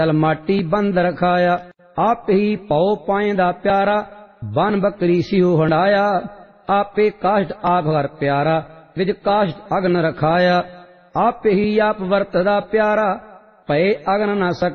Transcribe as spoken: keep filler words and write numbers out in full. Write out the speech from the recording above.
तल माटी बंद रखाया। आप ही पौ पाएंदा प्यारा, बन बकरी सिहो हंडाया। आपे काष्ट आग वर प्यारा, विज काष्ट अग्न रखाया। आप ही आप वर्तदा प्यारा, पै अग्न न सक